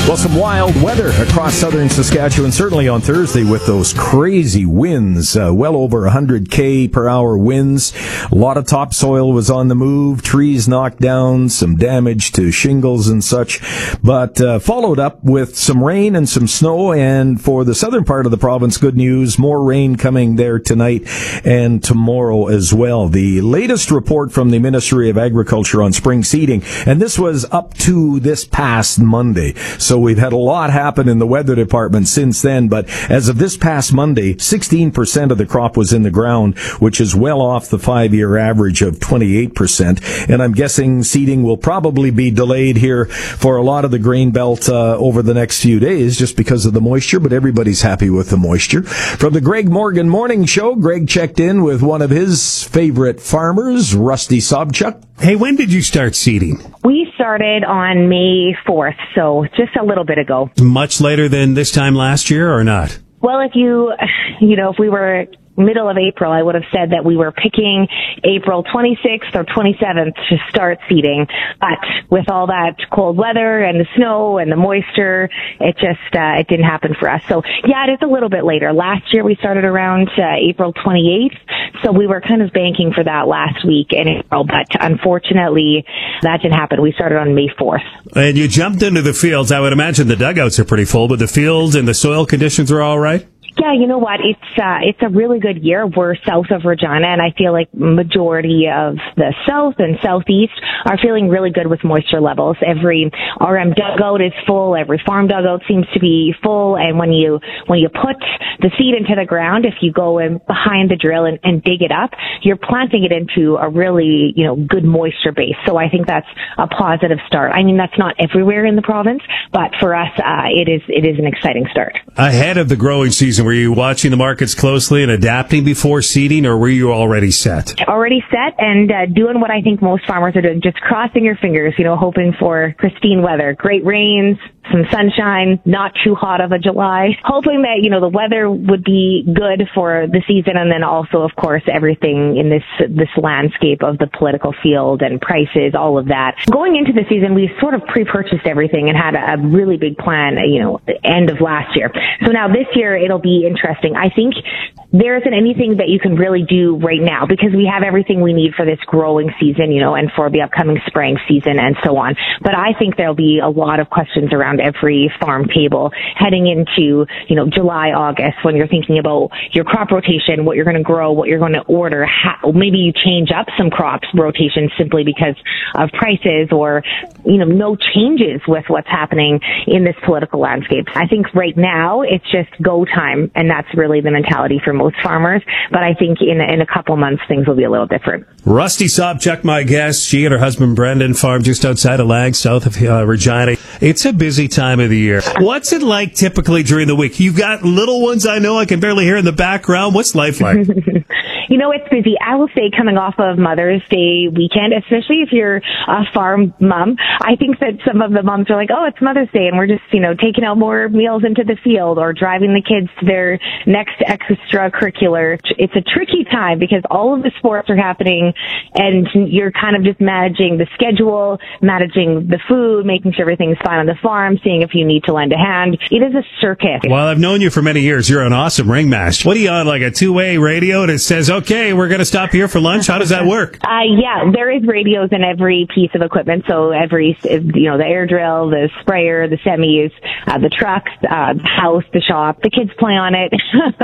Well, some wild weather across southern Saskatchewan, certainly on Thursday with those crazy winds, well over 100 km/h winds. A lot of topsoil was on the move, trees knocked down, some damage to shingles and such, but followed up with some rain and some snow. And for the southern part of the province, good news, more rain coming there tonight and tomorrow as well. The latest report from the Ministry of Agriculture on spring seeding, and this was up to this past Monday. So we've had a lot happen in the weather department since then, but as of this past Monday, 16% of the crop was in the ground, which is well off the 5-year average of 28%. And I'm guessing seeding will probably be delayed here for a lot of the grain belt over the next few days just because of the moisture, but everybody's happy with the moisture. From the Greg Morgan Morning Show, Greg checked in with one of his favorite farmers, Rusty Sobchuk. Hey, when did you start seeding? We started on May 4th, so just a little bit ago. Much later than this time last year or not? Well, if if we were middle of April, I would have said that we were picking April 26th or 27th to start seeding. But with all that cold weather and the snow and the moisture, it didn't happen for us. So yeah, it is a little bit later. Last year we started around April 28th. So we were kind of banking for that last week in April, but unfortunately that didn't happen. We started on May 4th. And you jumped into the fields. I would imagine the dugouts are pretty full, but the fields and the soil conditions are all right? Yeah, you know what? It's a really good year. We're south of Regina, and I feel like majority of the south and southeast are feeling really good with moisture levels. Every RM dugout is full. Every farm dugout seems to be full. And when you put the seed into the ground, if you go in behind the drill and dig it up, you're planting it into a really, good moisture base. So I think that's a positive start. I mean, that's not everywhere in the province, but for us, it is an exciting start. Ahead of the growing season, were you watching the markets closely and adapting before seeding, or were you already set? Already set and doing what I think most farmers are doing, just crossing your fingers, hoping for pristine weather, great rains, some sunshine, not too hot of a July, hoping that, the weather would be good for the season, and then also, of course, everything in this landscape of the political field and prices, all of that. Going into the season, we sort of pre-purchased everything and had a really big plan, the end of last year. So now this year, it'll be interesting. I think there isn't anything that you can really do right now because we have everything we need for this growing season, and for the upcoming spring season and so on. But I think there'll be a lot of questions around every farm table heading into, July, August, when you're thinking about your crop rotation, what you're going to grow, what you're going to order. Maybe you change up some crops rotation simply because of prices or, no changes with what's happening in this political landscape. I think right now it's just go time, and that's really the mentality for most farmers. But I think in a couple months things will be a little different. Rusty Sobchuk, my guest. She and her husband Brendan farm just outside of Lang, south of Regina. It's a busy time of the year. What's it like typically during the week? You've got little ones, I know I can barely hear in the background. What's life like? It's busy. I will say coming off of Mother's Day weekend, especially if you're a farm mom, I think that some of the moms are like, oh, it's Mother's Day and we're just, taking out more meals into the field or driving the kids to their next extracurricular. It's a tricky time because all of the sports are happening and you're kind of just managing the schedule, managing the food, making sure everything's fine on the farm, seeing if you need to lend a hand. It is a circus. Well, I've known you for many years. You're an awesome ringmaster. What are you on, like a two-way radio and it says, okay, we're going to stop here for lunch? How does that work? Yeah, there is radios in every piece of equipment. So every, the air drill, the sprayer, the semis, the trucks, the house, the shop, the kids play on it.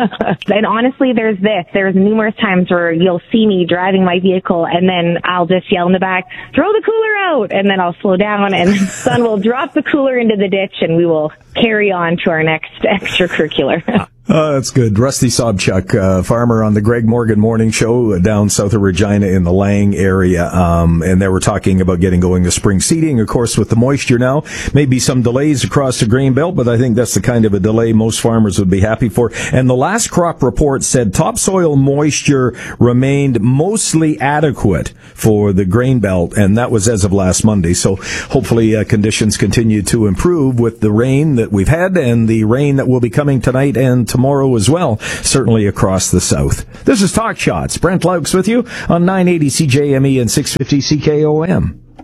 And honestly, there's numerous times where you'll see me driving my vehicle and then I'll just yell in the back, throw the cooler out. And then I'll slow down and son will drop the cooler into the ditch and we will carry on to our next extracurricular. That's good. Rusty Sobchuk, farmer on the Greg Morgan Morning Show down south of Regina in the Lang area. And they were talking about getting going to spring seeding. Of course, with the moisture now, maybe some delays across the grain belt, but I think that's the kind of a delay most farmers would be happy for. And the last crop report said topsoil moisture remained mostly adequate for the grain belt, and that was as of last Monday. So hopefully conditions continue to improve with the rain that we've had and the rain that will be coming tonight and tomorrow as well, certainly across the south. This is Talk Shots. Brent Laux with you on 980 CJME and 650 CKOM.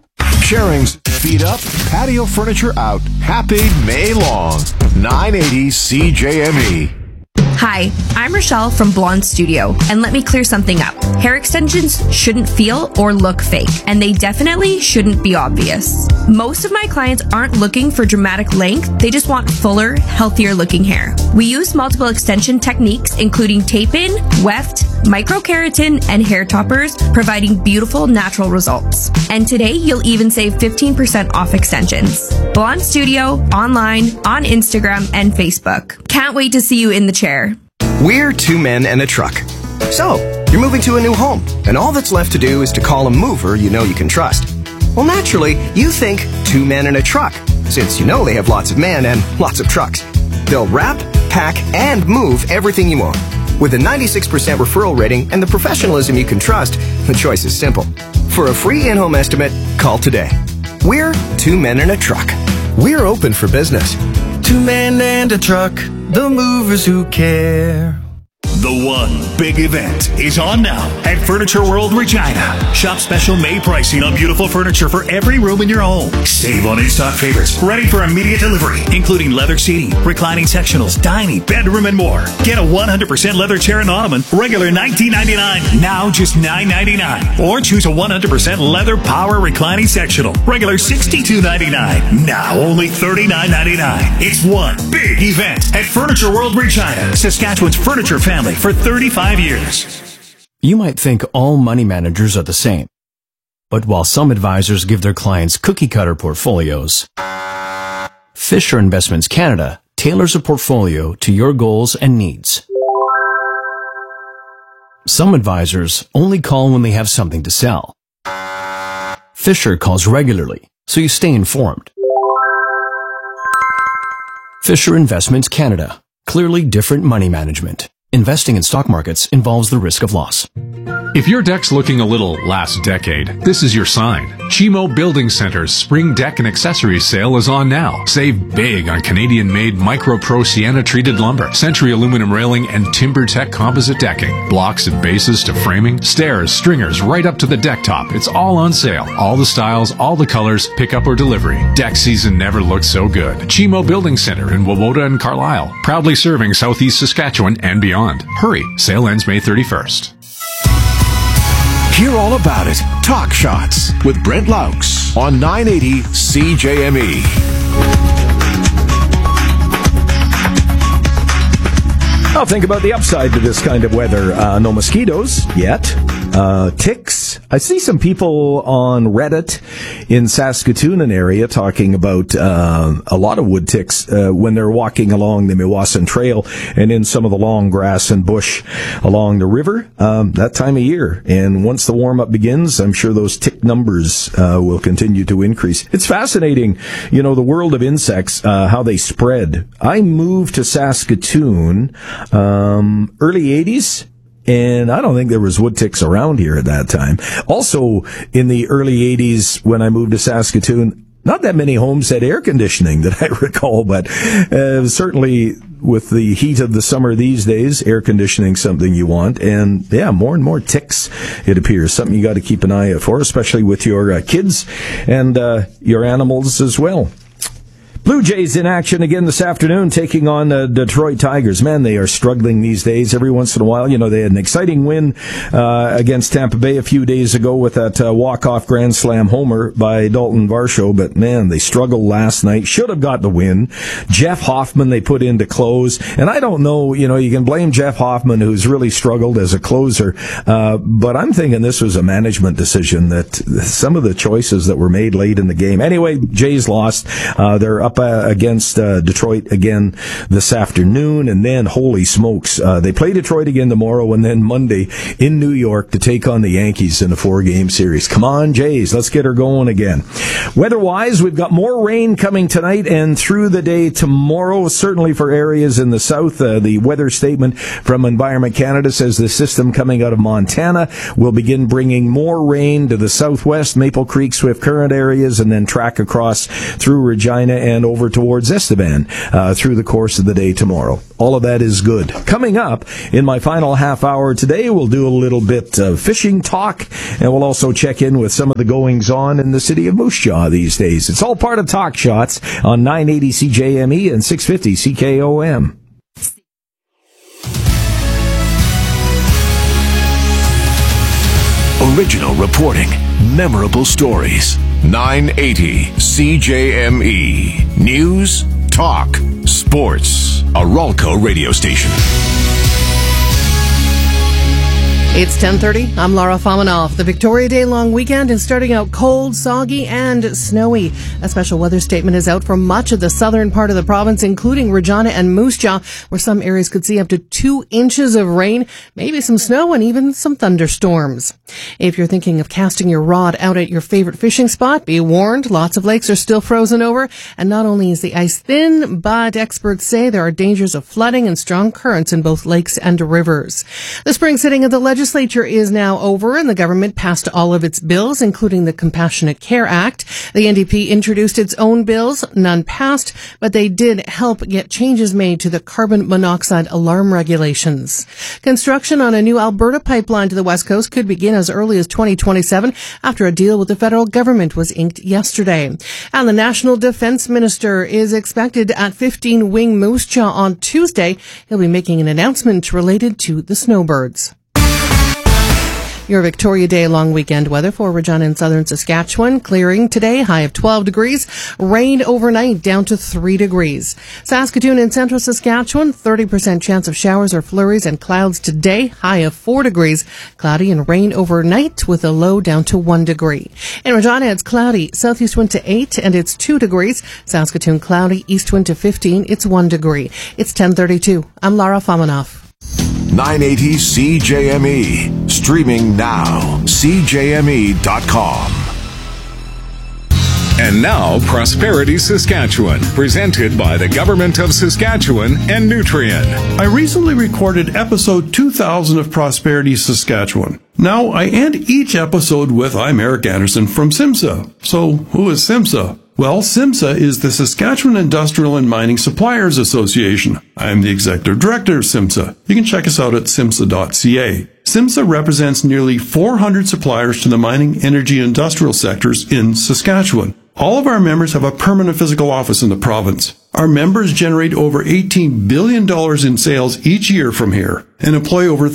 Sharing's feet up, patio furniture out. Happy May long. 980 CJME. Hi, I'm Rochelle from Blonde Studio, and let me clear something up. Hair extensions shouldn't feel or look fake, and they definitely shouldn't be obvious. Most of my clients aren't looking for dramatic length, they just want fuller, healthier looking hair. We use multiple extension techniques, including tape-in, weft, microkeratin, and hair toppers, providing beautiful natural results. And today, you'll even save 15% off extensions. Blonde Studio, online, on Instagram, and Facebook. Can't wait to see you in the chair. We're two men and a truck. So, you're moving to a new home, and all that's left to do is to call a mover you know you can trust. Well, naturally, you think two men and a truck, since you know they have lots of men and lots of trucks. They'll wrap, pack, and move everything you own. With a 96% referral rating and the professionalism you can trust, the choice is simple. For a free in-home estimate, call today. We're two men and a truck. We're open for business. Two men and a truck, the movers who care. The one big event is on now at Furniture World Regina. Shop special May pricing on beautiful furniture for every room in your home. Save on in-stock favorites, ready for immediate delivery, including leather seating, reclining sectionals, dining, bedroom, and more. Get a 100% leather chair and ottoman, regular $19.99, now just $9.99. Or choose a 100% leather power reclining sectional, regular $62.99, now only $39.99. It's one big event at Furniture World Regina, Saskatchewan's furniture family for 35 years. You might think all money managers are the same. But while some advisors give their clients cookie-cutter portfolios, Fisher Investments Canada tailors a portfolio to your goals and needs. Some advisors only call when they have something to sell. Fisher calls regularly, so you stay informed. Fisher Investments Canada. Clearly different money management. Investing in stock markets involves the risk of loss. If your deck's looking a little last decade, this is your sign. Chimo Building Center's spring deck and accessories sale is on now. Save big on Canadian-made MicroPro Sienna-treated lumber, Century aluminum railing, and TimberTech composite decking. Blocks and bases to framing, stairs, stringers, right up to the deck top. It's all on sale. All the styles, all the colors, pickup or delivery. Deck season never looked so good. Chimo Building Center in Wawota and Carlisle. Proudly serving Southeast Saskatchewan and beyond. Hurry, sale ends May 31st. Hear all about it. Talk Shots with Brent Laux on 980 CJME. I'll think about the upside to this kind of weather. No mosquitoes yet. Ticks. I see some people on Reddit in Saskatoon area talking about a lot of wood ticks when they're walking along the Mewasan Trail and in some of the long grass and bush along the river that time of year. And once the warm-up begins, I'm sure those tick numbers will continue to increase. It's fascinating, you know, the world of insects, how they spread. I moved to Saskatoon early 80s. And I don't think there was wood ticks around here at that time. Also, in the early 80s, when I moved to Saskatoon, not that many homes had air conditioning that I recall, but certainly with the heat of the summer these days, air conditioning something you want. And yeah, more and more ticks, it appears. Something you got to keep an eye out for, especially with your kids and your animals as well. Blue Jays in action again this afternoon, taking on the Detroit Tigers. Man, they are struggling these days. Every once in a while, you know, they had an exciting win against Tampa Bay a few days ago with that walk-off grand slam homer by Dalton Varsho. But, man, they struggled last night. Should have got the win. Jeff Hoffman they put in to close. And I don't know, you know, you can blame Jeff Hoffman, who's really struggled as a closer. But I'm thinking this was a management decision, that some of the choices that were made late in the game. Anyway, Jays lost. They're up against Detroit again this afternoon, and then holy smokes, they play Detroit again tomorrow, and then Monday in New York to take on the Yankees in a 4-game series. Come on, Jays, let's get her going again. Weather-wise, we've got more rain coming tonight and through the day tomorrow, certainly for areas in the south. The weather statement from Environment Canada says the system coming out of Montana will begin bringing more rain to the southwest, Maple Creek, Swift Current areas, and then track across through Regina and and over towards Estevan through the course of the day tomorrow. All of that is good. Coming up in my final half hour today, we'll do a little bit of fishing talk, and we'll also check in with some of the goings-on in the city of Moose Jaw these days. It's all part of Talk Shots on 980 CJME and 650 CKOM. Original reporting, memorable stories. 980 CJME. News, talk, sports. A Ralco radio station. It's 10:30. I'm Laura Famanoff. The Victoria Day long weekend is starting out cold, soggy, and snowy. A special weather statement is out for much of the southern part of the province, including Regina and Moose Jaw, where some areas could see up to 2 inches of rain, maybe some snow, and even some thunderstorms. If you're thinking of casting your rod out at your favorite fishing spot, be warned, lots of lakes are still frozen over, and not only is the ice thin, but experts say there are dangers of flooding and strong currents in both lakes and rivers. The spring sitting of the legislature is now over, and the government passed all of its bills, including the Compassionate Care Act. The NDP introduced its own bills. None passed, but they did help get changes made to the carbon monoxide alarm regulations. Construction on a new Alberta pipeline to the West Coast could begin as early as 2027 after a deal with the federal government was inked yesterday. And the National Defence Minister is expected at 15 Wing Moose Jaw on Tuesday. He'll be making an announcement related to the snowbirds. Your Victoria Day long weekend weather for Regina and southern Saskatchewan. Clearing today, high of 12 degrees. Rain overnight, down to 3 degrees. Saskatoon and central Saskatchewan, 30% chance of showers or flurries and clouds today, high of 4 degrees. Cloudy and rain overnight with a low down to 1 degree. In Regina, it's cloudy, southeast wind to 8 and it's 2 degrees. Saskatoon cloudy, east wind to 15, it's 1 degree. It's 10:32. I'm Laura Famanoff. 980 CJME. Streaming now. CJME.com. And now, Prosperity Saskatchewan, presented by the Government of Saskatchewan and Nutrien. I recently recorded episode 2000 of Prosperity Saskatchewan. Now, I end each episode with I'm Eric Anderson from SIMSA. So, who is SIMSA? Well, SIMSA is the Saskatchewan Industrial and Mining Suppliers Association. I'm the Executive Director of SIMSA. You can check us out at simsa.ca. SIMSA represents nearly 400 suppliers to the mining, energy, and industrial sectors in Saskatchewan. All of our members have a permanent physical office in the province. Our members generate over $18 billion in sales each year from here and employ over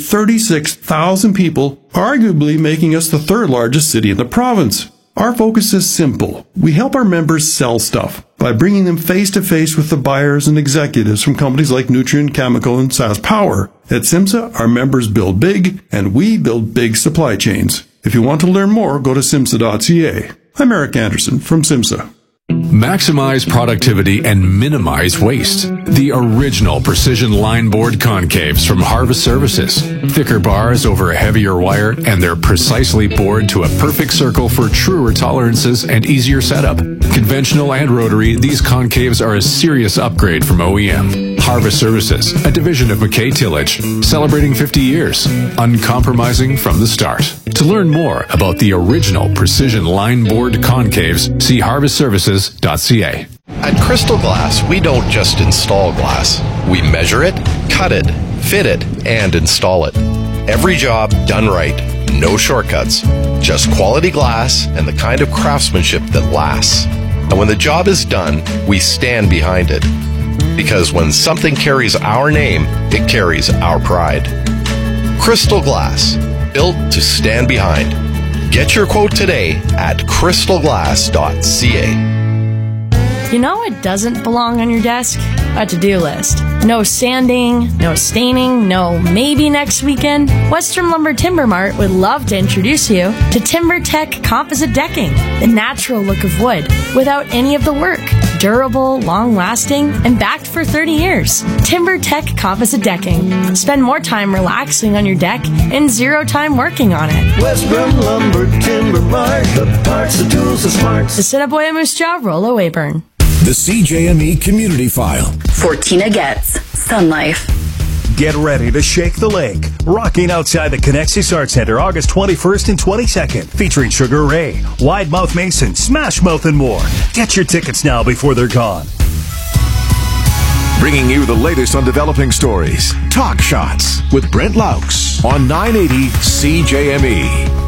36,000 people, arguably making us the third largest city in the province. Our focus is simple. We help our members sell stuff by bringing them face-to-face with the buyers and executives from companies like Nutrien, Cameco, and SaskPower. At SIMSA, our members build big, and we build big supply chains. If you want to learn more, go to simsa.ca. I'm Eric Anderson from SIMSA. Maximize productivity and minimize waste. The original precision line board concaves from Harvest Services. Thicker bars over a heavier wire, and they're precisely bored to a perfect circle for truer tolerances and easier setup. Conventional and rotary, these concaves are a serious upgrade from OEM. Harvest Services, a division of McKay Tillage, celebrating 50 years, uncompromising from the start. To learn more about the original precision line board concaves, see harvestservices.ca. At Crystal Glass, we don't just install glass. We measure it, cut it, fit it, and install it. Every job done right. No shortcuts. Just quality glass and the kind of craftsmanship that lasts. And when the job is done, we stand behind it. Because when something carries our name, it carries our pride. Crystal Glass, built to stand behind. Get your quote today at crystalglass.ca. You know what doesn't belong on your desk? A to-do list. No sanding, no staining, no maybe next weekend. Western Lumber Timber Mart would love to introduce you to TimberTech Composite Decking, the natural look of wood without any of the work. Durable, long-lasting, and backed for 30 years. TimberTech Composite Decking. Spend more time relaxing on your deck and zero time working on it. Western Lumber Timber Mart, the parts, the tools, the smarts. The Assiniboia Moose Jaw, Rollo Weyburn. The CJME Community File. For Tina Getz, Sun Life. Get ready to shake the lake. Rocking outside the Connexus Arts Center August 21st and 22nd. Featuring Sugar Ray, Wide Mouth Mason, Smash Mouth, and more. Get your tickets now before they're gone. Bringing you the latest on developing stories. Talk Shots with Brent Laux on 980 CJME.